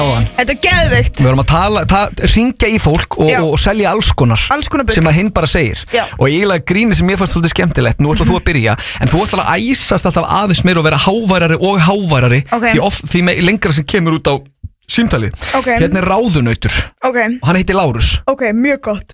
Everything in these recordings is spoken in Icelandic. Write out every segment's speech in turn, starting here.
Þetta geðveikt. Við vorum að ringja í fólk og selja alls konar sem að hinn bara segir. Og eiginlega gríni sem ég fannst svolítið skemmtilegt. Nú ætla þú að byrja. En þú ætla að æsast alltaf aðeins meira og vera háværari og háværari. Því lengra sem kemur út á símtalið. Hérna er ráðunautur. Og hann heitir Lárus. Mjög gott.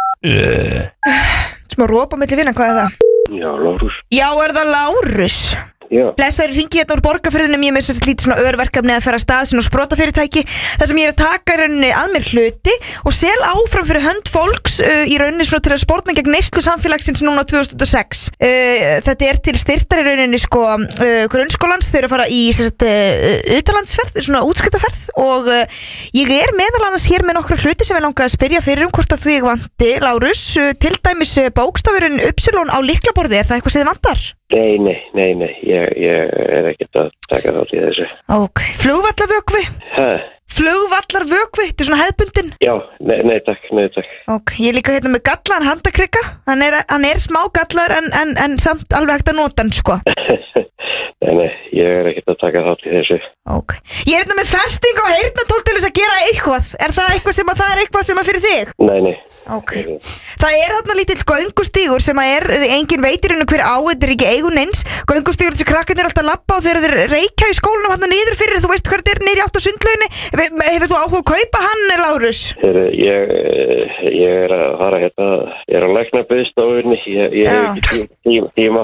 Smá rópa milli vina, hvað er það? Já, Lárus. Já, er það Lárus? Já. Blessaður, hringi hérna úr Borgarfirðinum. Ég með þess að lítið svona örverkefni að fara að stað svona sprotafyrirtæki þar sem ég er að taka í rauninni að mér hluti og sel áfram fyrir hönd fólks í rauninni svona til að sportna gegn neyslu samfélagsins núna 2006. Þetta er til styrtar í rauninni sko grunnskólans. Þau eru að fara í utanlandsferð, svona útskriftarferð og ég er meðal annars hér með nokkra hluti sem ég langaði að spyrja fyrir hvort að þig vanti, Lárus, til dæmis bókstafurinn Upsilon á lyklaborði. Er það eitthvað sem þið vantar? Nei, ég er ekkert að taka þátt í þessu. Flugvallarvökvi? Flugvallarvökvi, þetta er svona hefðbundin? Já, nei takk. Ég er líka hérna með gallaðan handakrika. Hann er smá gallaður en samt alveg hægt að nota hann, sko. Nei, ég er ekkert að taka þátt í þessu. Ég er hérna með festing og heyrnartól til þess að gera eitthvað. Er það eitthvað sem að fyrir þig? Nei. Það er þarna lítill göngustígur sem að engin veitir hennu hver á, þetta er ekki eigun eins. Göngustígur þessi krakkarnir alltaf lappa og þegar þeir reykja í skólanum hann niður fyrir, þú veist hvað þetta er niður í átt á sundlauginni. Hefur þú áhuga að kaupa hann, Lárus? Ég er að fara hérna, ég er að lækna biðstofunni, ég hef ekki tíma,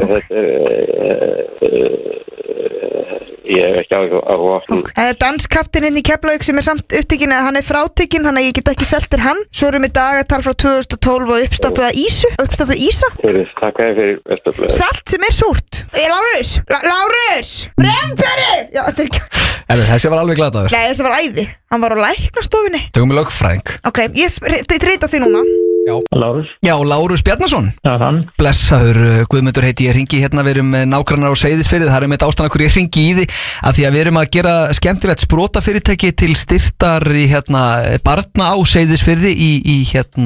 ég hef ekki áhuga. Danskaptinn hérna í Keflavík sem er samt upptekinn eða hann er frátekinn, þannig að ég get ekki selt þér hann. Svo erum við dagatal frá 2012 og uppstoppuð ísa. Takk fyrir uppstoppuð. Salt sem er súrt. Lárus! Brennperi! Já, þetta er ekki. Þessi var alveg glataður. Nei, þessi var æði. Hann var á læknastofunni. Tökum við lögfræðing. Ég treyta því núna. Lárus. Já, Lárus Bjarnason. Já, hann. Blessaður, Guðmundur heiti ég, hringi hérna, við erum nágrannar á Seyðisfirði. Það er með ástæðan hverju ég hringi í því að því að við erum að gera skemmtilegt sprotafyrirtæki til styrtar í barna á Seyðisfirði í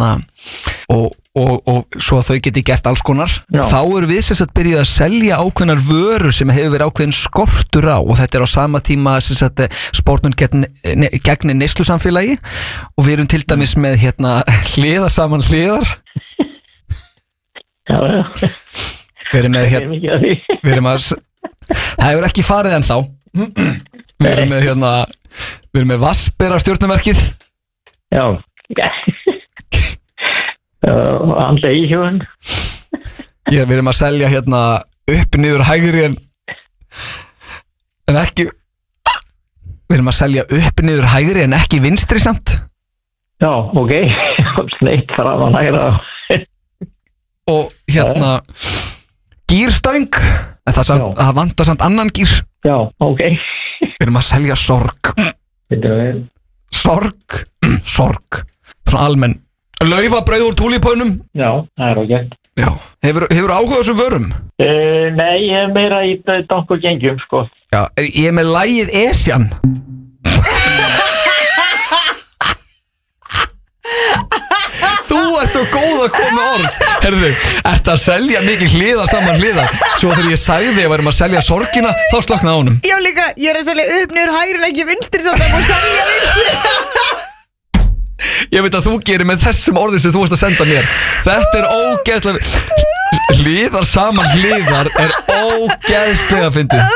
og svo að þau geti gert alls konar. Þá erum við sem sagt byrjuð að selja ákveðnar vörur sem hefur verið ákveðin skortur á og þetta er á sama tíma sem sagt sportnum gegn neyslu samfélagi og við erum til dæmis með hliða saman hliðar. Við erum með það hefur ekki farið ennþá. Við erum með Vassbera stjórnumerkið. Já. Andlega íhjóðan. Við erum að selja upp niður hægri en ekki. Við erum að selja upp niður hægri en ekki vinstri samt. Já, ok. Sneitt fram að hægra. Og gírstöng. Það vantar samt annan gír. Já, ok. Við erum að selja sorg. Sorg. Svona almenn laufabrauð úr túlípönum. Já, það er ok. Já. Hefur áhuga þessum vörum? Nei, ég er meira í dank og gengjum, sko. Já, ég er með lagið Esjan. Þú er svo góð að koma orð. Herðu, ertu að selja mikið hliðar saman hliðar? Svo þegar ég sagði að varum að selja sorgina, þá sloknaði á honum. Já, líka, ég er að selja upp niður hægri en ekki vinstri, svo það má selja vinstri. Ég veit að þú gerir með þessum orðum sem þú varst að senda mér. Þetta er ógeðslega hliðar saman hliðar er ógeðslega fyndið.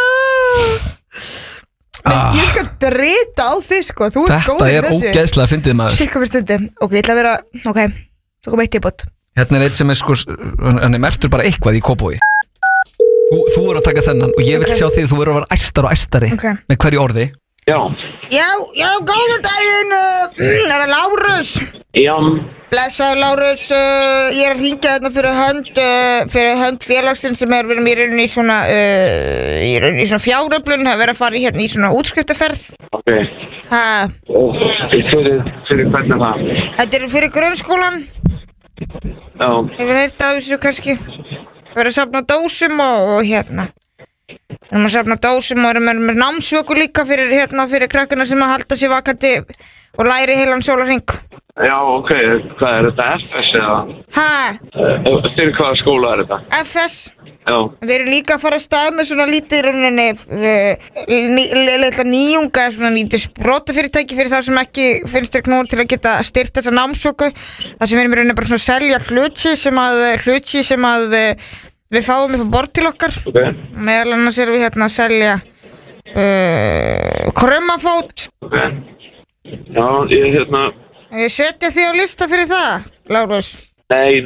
Ég skal drita á þig, sko. Þú ert góð í þessu. Þetta er ógeðslega fyndið, maður. Sikka fyrir stundi. Ok, ég ætla að vera, þú kom eitt í bót. Hérna er eitt sem er sko, hann er mertur bara eitthvað í Kópavogi. Þú eru að taka þennan og ég vil sjá þig, þú eru að vera æstar og æstari með hverju orði. Já, góðan daginn, er það Lárus? Já. Blessaður Lárus, ég er að hringja þarna fyrir hönd félagsins sem er verið mér í svona fjáröflun, það er verið að fara í svona útskriftarferð. Ok. Fyrir hvernig það? Þetta er fyrir grunnskólan. Já. Hefur heyrt af þessu kannski? Það verið að safna dósum og Við erum að safna dósum og erum með námsvöku líka fyrir krakkana sem að halda sér vakandi og læri heilan sólarhring. Já, ok, hvað er þetta, FS eða? Fyrir hvaða skóla er þetta? FS. Já. Við erum líka að fara að stað með svona lítið rauninni nýjunga, svona lítið sprotafyrirtæki fyrir það sem ekki finnst þér knúin til að geta styrt þessa námsöku. Það sem við erum rauninni bara svona að selja hluti sem að við fáum upp á borð til okkar. Ok. Meðal annars erum við hérna að selja krummafót. Ok. Já, Ég setja þig á lista fyrir það, Lárus. Nei,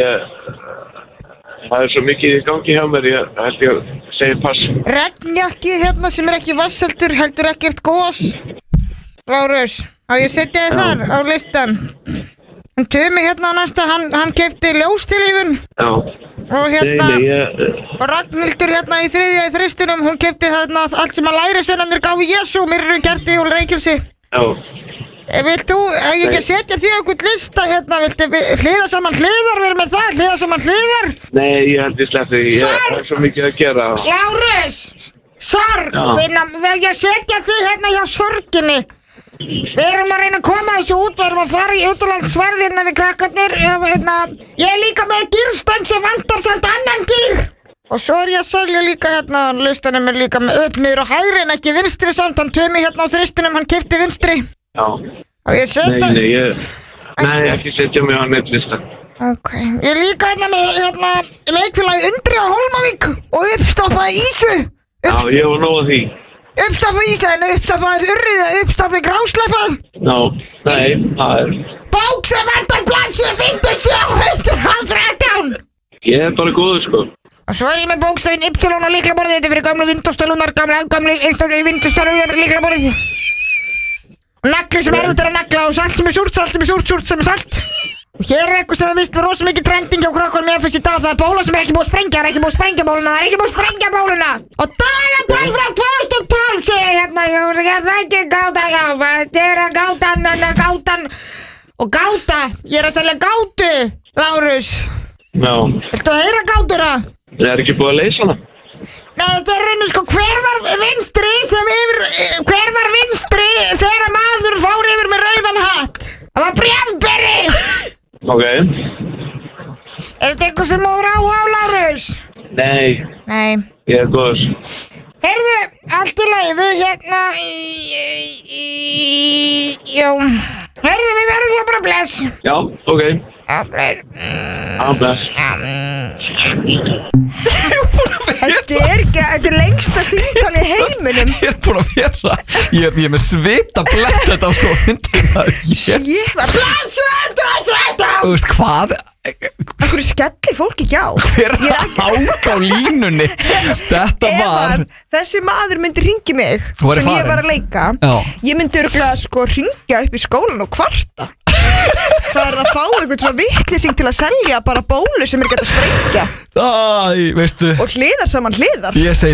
það er svo mikið í gangi hjá mér, ég held ég að segja pass. Regnjakki hérna sem er ekki vasseldur, heldur ekkert gos. Lárus, á ég setja þig þar á listan. Tumi hérna á næsta, hann keypti ljóstillífun. Já. Og hérna, og Ragnhildur hérna í þristinum, hún keypti þarna allt sem að lærisveinarnir gáfu Jesú, mér eru gert í Reykjelsi. Já. Vilt þú, ef ég ekki að setja því okkur lista hérna, viltu hliða saman hliðar, vera með það, hliða saman hliðar? Nei, ég held ég sleppi, ég er svo mikið að gera. Lárus, sorg, ég setja því hérna hjá sorginni. Við erum að reyna að koma þessu út, við erum að fara í útlandsverð hérna við krakkarnir, ég er líka með gírstang sem vantar samt annan gír. Og svo er ég að selja líka hérna, listanum er líka með upp niður á hægri en ekki vinstri samt, hann Tumi hérna á þristinum, hann keypti vinstri. Já. Og ég setja... Nei, ekki setja mig á nettlista. Ok. Ég er líka hérna með leikfélagið Undri á Hólmavík og uppstoppaði Ísu. Já, ég var nóg að því. Uppstoppaði Ísa en uppstoppaði Urriða, uppstoppaði Grásleppað. Já, nei, það er... Bók sem vantar plansu 5713. Ég er bara góður, sko. Og svo er ég með bókstafinn Y á líklaborðið, þetta er fyrir gamlu vindustölunar, gamlu einstaklega vindustölunar líklaborðið. Nagli sem erfitt að nagla og salt sem er súrt, salt sem er súrt, súrt sem er salt. Og hér er eitthvað sem er vist með rosa mikið trending hjá krökkunum með FS í dag. Það er bóla sem er ekki búið að sprengja, það er ekki búið að sprengja bóluna. Og dagatal frá 2012 segir hérna, ég það ekki gáta, þetta er að gátan. Og gáta, ég er að selja gátu, Lárus. Já. Viltu að heyra gátuna? Það er ekki búið að leysa hana. Nei, þetta er raunin sko, hver var vinstri þegar maður fór yfir með rauðan hatt? Það var bréfberi! Ok. Er þetta eitthvað sem mór á Lárus? Nei. Ég er góður. Heyrðu, allt í lagi, við hérna... Jú. Heyrðu, við verðum því bara bless. Já, ok. Já, bless. Þetta er lengsta símtal í heiminum. Ég er búin að vera Ég er með svita blett þetta á svo fyndin Blessu 113. Þú veist hvað Akkur skellir fólk ekki á. Hver er að hanga á línunni? Þetta var Þessi maður myndi ringi mig sem farin. ég var að leika. Ég myndi örugglega sko ringja upp í skólan og kvarta. Það er að fá einhvern svona vitleysing til að selja bara bólu sem er gett að sprengja. Æ, veistu. Og hliðar saman hliðar. Ég segi